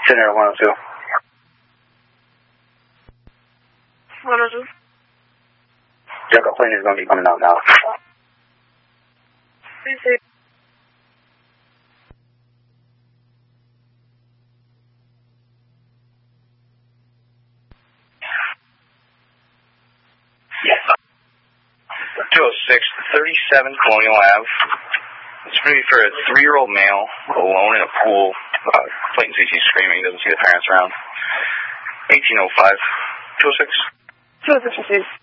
Center 102. 102. Jack, a plane is going to be coming out now. Please say. Yes. 206, 37 Colonial Ave. It's going to be for a 3-year-old male alone in a pool. Clayton sees he's screaming, doesn't see the parents around. 1805. 206. 206.